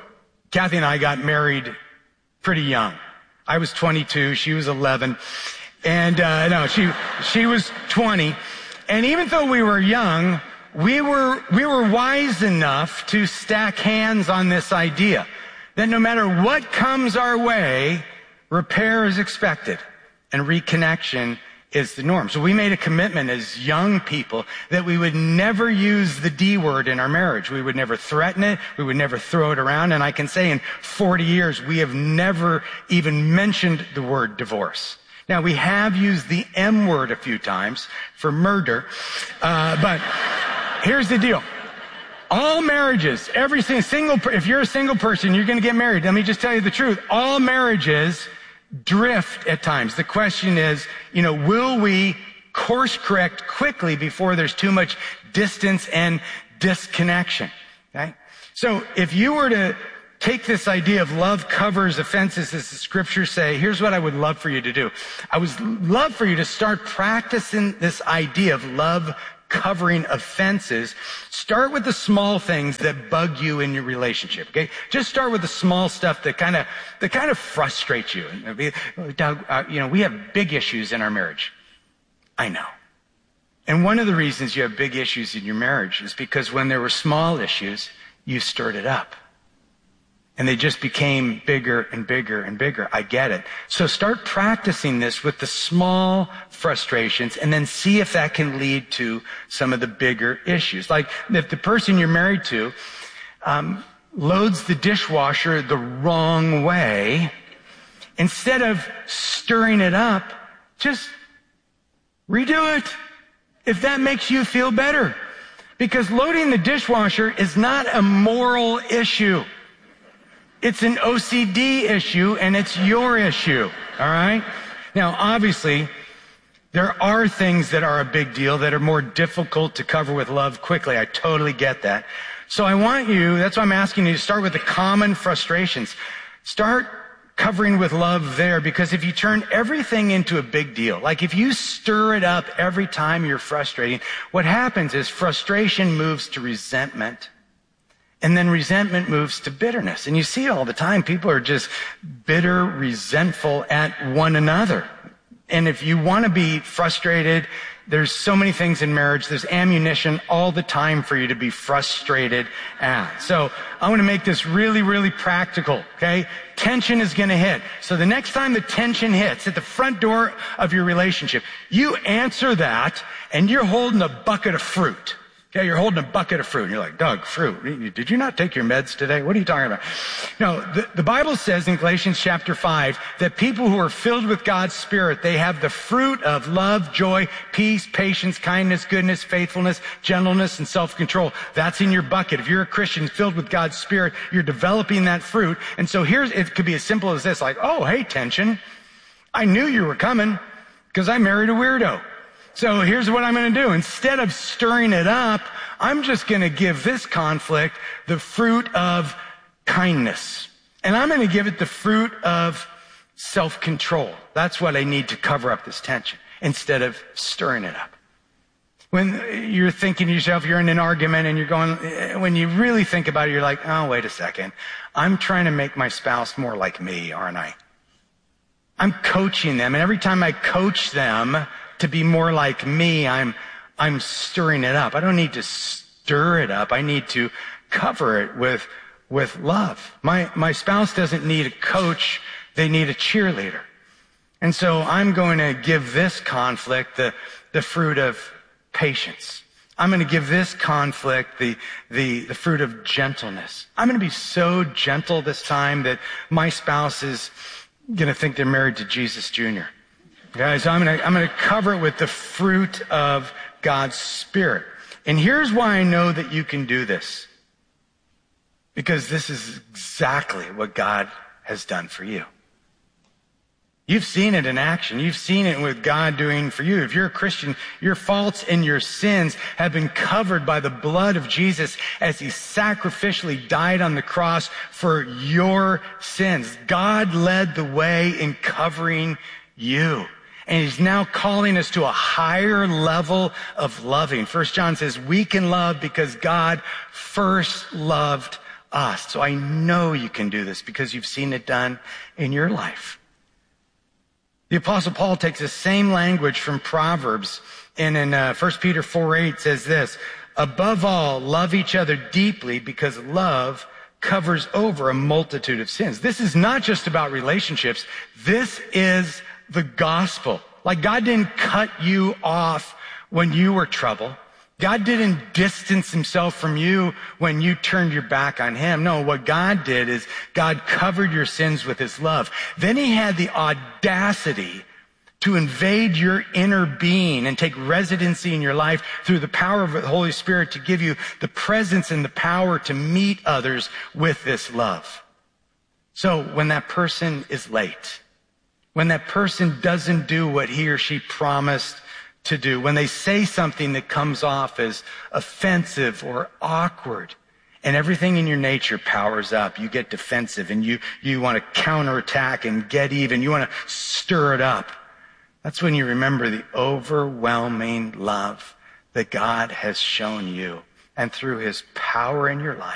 Kathy and I got married pretty young. I was 22, she was 11, and she was 20. And even though we were young, we were wise enough to stack hands on this idea that no matter what comes our way, repair is expected and reconnection is the norm. So we made a commitment as young people that we would never use the D word in our marriage. We would never threaten it. We would never throw it around. And I can say in 40 years, we have never even mentioned the word divorce. Now, we have used the M word a few times for murder, but here's the deal. All marriages, if you're a single person, you're going to get married. Let me just tell you the truth. All marriages drift at times. The question is, will we course correct quickly before there's too much distance and disconnection? Okay? So if you were to take this idea of love covers offenses, as the scriptures say, here's what I would love for you to do. I would love for you to start practicing this idea of love covering offenses. Start with the small things that bug you in your relationship, okay? Just start with the small stuff that kind of frustrates you. Doug, we have big issues in our marriage. I know. And one of the reasons you have big issues in your marriage is because when there were small issues, you stirred it up. And they just became bigger and bigger and bigger. I get it. So start practicing this with the small frustrations and then see if that can lead to some of the bigger issues. Like if the person you're married to loads the dishwasher the wrong way, instead of stirring it up, just redo it if that makes you feel better. Because loading the dishwasher is not a moral issue. It's an OCD issue, and it's your issue, all right? Now, obviously, there are things that are a big deal that are more difficult to cover with love quickly. I totally get that. So that's why I'm asking you to start with the common frustrations. Start covering with love there, because if you turn everything into a big deal, like if you stir it up every time you're frustrating, what happens is frustration moves to resentment. And then resentment moves to bitterness. And you see it all the time. People are just bitter, resentful at one another. And if you want to be frustrated, there's so many things in marriage. There's ammunition all the time for you to be frustrated at. So I want to make this really, really practical, okay? Tension is going to hit. So the next time the tension hits at the front door of your relationship, you answer that and you're holding a bucket of fruit. Okay, you're holding a bucket of fruit. And you're like, Doug, fruit. Did you not take your meds today? What are you talking about? No, the Bible says in Galatians chapter 5 that people who are filled with God's Spirit, they have the fruit of love, joy, peace, patience, kindness, goodness, faithfulness, gentleness, and self-control. That's in your bucket. If you're a Christian filled with God's Spirit, you're developing that fruit. And so it could be as simple as this, like, oh, hey, tension. I knew you were coming because I married a weirdo. So here's what I'm going to do. Instead of stirring it up, I'm just going to give this conflict the fruit of kindness. And I'm going to give it the fruit of self-control. That's what I need to cover up this tension instead of stirring it up. When you're thinking to yourself, you're in an argument and you're going, when you really think about it, you're like, oh, wait a second. I'm trying to make my spouse more like me, aren't I? I'm coaching them. And every time I coach them to be more like me, I'm stirring it up. I don't need to stir it up. I need to cover it with love. My spouse doesn't need a coach. They need a cheerleader. And so I'm going to give this conflict the fruit of patience. I'm going to give this conflict the fruit of gentleness. I'm going to be so gentle this time that my spouse is going to think they're married to Jesus Jr. Guys, I'm going to cover it with the fruit of God's Spirit. And here's why I know that you can do this. Because this is exactly what God has done for you. You've seen it in action. You've seen it with God doing for you. If you're a Christian, your faults and your sins have been covered by the blood of Jesus as he sacrificially died on the cross for your sins. God led the way in covering you. And he's now calling us to a higher level of loving. 1 John says we can love because God first loved us. So I know you can do this because you've seen it done in your life. The Apostle Paul takes the same language from Proverbs, and in 1 Peter 4:8 says this, above all, love each other deeply because love covers over a multitude of sins. This is not just about relationships. This is the gospel. Like God didn't cut you off when you were troubled. God didn't distance himself from you when you turned your back on him. No, what God did is God covered your sins with his love. Then he had the audacity to invade your inner being and take residency in your life through the power of the Holy Spirit to give you the presence and the power to meet others with this love. So when that person is late, when that person doesn't do what he or she promised to do, when they say something that comes off as offensive or awkward, and everything in your nature powers up, you get defensive and you want to counterattack and get even, you want to stir it up. That's when you remember the overwhelming love that God has shown you. And through his power in your life,